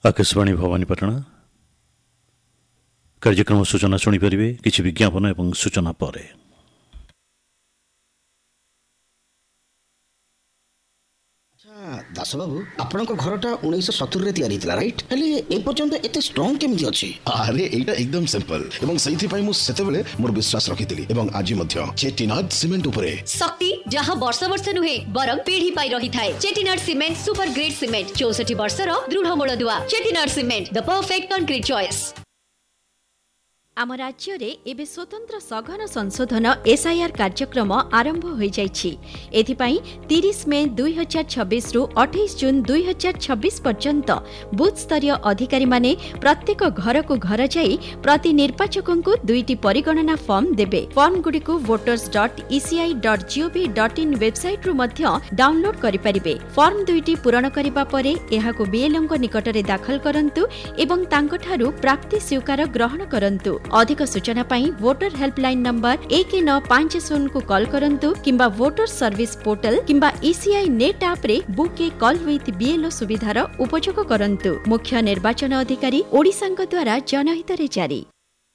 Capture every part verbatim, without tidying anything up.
आकाशवाणी भवानीपाटना कार्यक्रम सूचना शुणिपारे किसी विज्ञापन एवं सूचना पर दास बाबू आपण घरटा उन्नीस सत्तर रे तैयारी थिला राइट हेले ए पर्यंत एते स्ट्रांग केमिति अछि अरे एटा एकदम सिंपल एवं सही पई मु सेते बेले मोर विश्वास रखिथिली एवं आज मध्य चेटिनाड सीमेंट उपरे शक्ति जहां वर्ष वर्ष नुहे बरम पीढ़ी पाई रही थाए। Chettinad cement super grade cement चौसठ वर्ष रो दृढ़ मूलदुआ। Chettinad cement the perfect concrete choice. आम राज्य रे एबे स्वतंत्र सघन संशोधन एसआईआर कार्यक्रम आरंभ हो जाइछि। एथिपाई तीस मे दुई हजार छब्बीस रु अट्ठाईस जून दुई हजार छब्बीस पर्यंत बूथ स्तरीय अधिकारी माने प्रत्येक घर को घर जाई प्रति निर्वाचकों को दुईटी परिगणना फॉर्म देबे। फॉर्म गुडी को voters dot ECI dot gov dot in website रु मध्य डाउनलोड करि परिबे। फॉर्म दुईटी पूरण करिबा परे एहाको बीएलओ को निकट रे दाखल करंतु एवं तांको ठारू प्राप्ति स्वीकार ग्रहण करंतु। अधिक सूचना पाई वोटर हेल्पलाइन नंबर एक नौ पांच शून्य को कॉल करंतु किंबा वोटर सर्विस पोर्टल किंबा ईसीआई नेट ऐप रे book A call with BLO सुविधार उपयोग करंतु। मुख्य निर्वाचन अधिकारी ओडिशांक द्वारा जनहित रे जारी।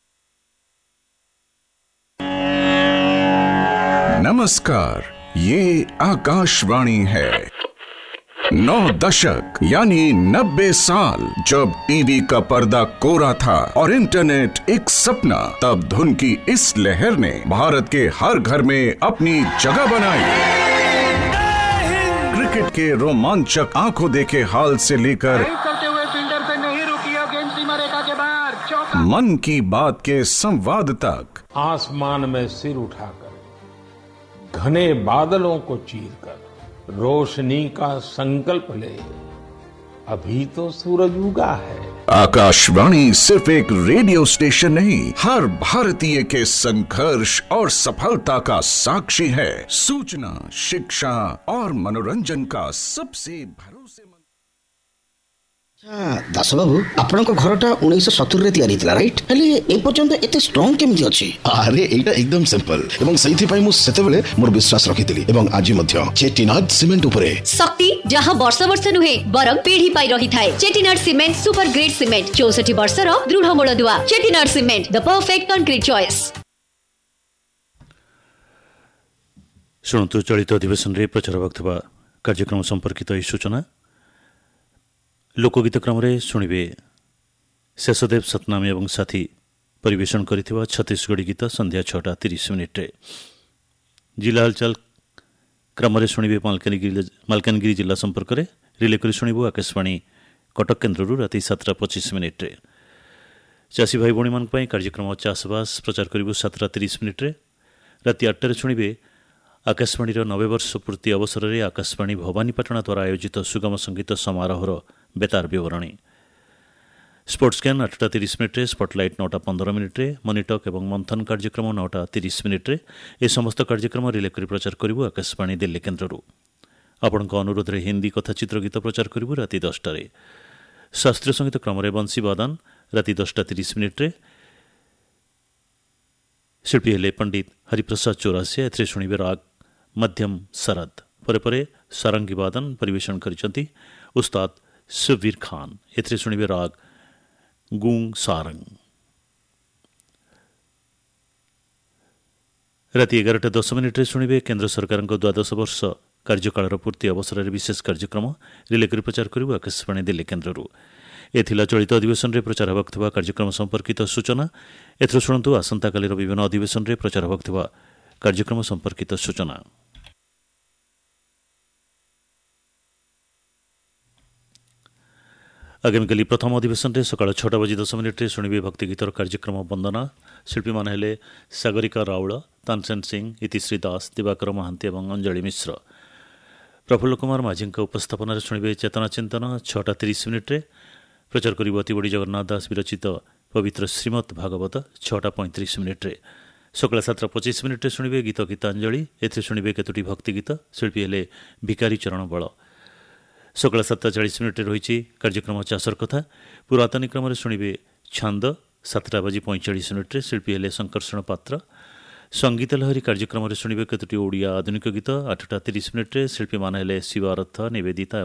नमस्कार, ये आकाशवाणी है। नौ दशक यानी नब्बे साल जब टीवी का पर्दा कोरा था और इंटरनेट एक सपना, तब धुन की इस लहर ने भारत के हर घर में अपनी जगह बनाई। क्रिकेट के रोमांचक आंखों देखे हाल से लेकर मन की बात के संवाद तक, आसमान में सिर उठाकर घने बादलों को चीरकर रोशनी का संकल्प ले, अभी तो सूरज उगा है। आकाशवाणी सिर्फ एक रेडियो स्टेशन नहीं, हर भारतीय के संघर्ष और सफलता का साक्षी है। सूचना, शिक्षा और मनोरंजन का सबसे भरोसेमंद। दास बाबू आपण घरटा उन्नीस सत्तर रे तैयारी थिला राइट हेले ए पर्यंत एते स्ट्रांग केमिति अछि अरे एटा एकदम सिंपल एवं सही पई मु सेते बेले मोर विश्वास रखिथिली एवं आज मध्य चेटिनाड सीमेंट उपरे शक्ति जहां वर्ष वर्ष नुहे बरम पीढ़ी पाई रही थाए। Chettinad cement super grade cement चौसठ वर्ष रो दृढ़ मूलदुआ। Chettinad cement the perfect concrete choice. शुणु चलित अधिवेशन रे प्रचार होगा कार्यक्रम संपर्कित यह सूचना। लोकगीत क्रम शुणवे शेषदेव सतनामी एवं साथी परिवेशन कर छत्तीसगढ़ी गीत संध्या छटा तीस मिनिट्रे। जिला हालचाल क्रम शुणवे मालकानगिरी जिला संपर्क में रिले कर शुणु आकाशवाणी कटक केन्द्र राति सातटा पचिश मिनिट्रे। चाषी भाई भौणी मान कार्यक्रम चाषबास प्रचार करूँ सातटा तीस मिनिट्रे। राति आठटार शुणवे आकाशवाणी नबे वर्ष पूर्ति अवसर में आकाशवाणी भवानीपाटना द्वारा आयोजित सुगम संगीत समारोहर बेतार विवरणी। स्पोर्ट्स कैन आठटा तीस मिनिट्रे, स्पॉटलाइट नौटा पंद्रह मिनिट्रे, मनीटक और मंथन कार्यक्रम नौटा तीस मिनिट्रे। ए समस्त कार्यक्रम रिले कर प्रचार करूँ आकाशवाणी दिल्ली केन्द्र। आपण अनुरोध में हिंदी कथाचित्र गीत प्रचार करूँ राति दसटार। शास्त्रीय संगीत क्रम बंशी वादन राति दसटा तीस मिनिट्रे। शिल्पी हेले पंडित हरिप्रसाद चौरासिया। एथे शुणवे राग मध्यम शरद। परे परे सारंगी वादन परिवेशन करिसंती उस्ताद सुबीर खान। एथे शुणवे राग गूंग सारंग। राति एगारटा दस मिनिट्रे शुणवे केन्द्र सरकार द्वादश वर्ष कार्यकाल पूर्ति अवसर में विशेष कार्यक्रम रिले कर प्रचार करूँ आकाशवाणी दिल्ली केन्द्र। एथिला चलित अधिवेशन रे प्रचार होगा कार्यक्रम संपर्कित सूचना। एथर शुणु आसंता कालीर विभिन्न अधिवेशन रे प्रचार होगा कार्यक्रम संपर्कित सूचना। आगामीकाली प्रथम अधिवेशन रे सकाळ छटा बजे दस मिनिट्रे शुणवे भक्तिगीतर कार्यक्रम वंदना। शिल्पी मान हेले सागरिका राउल, तानसेन सिंह, इतिश्री दास, दिवाकर महांती और अंजलि मिश्र। प्रफुल्ल कुमार माझी उपस्थापन शुणवे चेतना चिंतन छटा तीस मिनिट्रे। प्रचार करिबो अतिबड़ी जगन्नाथ दास विरचित पवित्र श्रीमद भागवत छटा पैंतीस मिनिट्रे। सकाळ सातटा पचिश मिनिट्रे शुणवे गीत गीतांजलि। एथे शुणवे केतोटी भक्तिगीत। शिल्पी हेले भिकारी चरण बल। सकाळ सातटा चालीस मिनिट्रे रही कार्यक्रम चाषर कथा। पुरातनी क्रम शुणवे छांद सातटा बाजी पैंचाश मिनिट्रे। शिल्पी हेले शंकर्षण पात्र। संगीत लहरी कार्यक्रम शुणवे केतोटी ओडिया आधुनिक गीत आठटा तीस मिनिट्रे। शिल्पी मान हेले शिवारथ, निवेदिता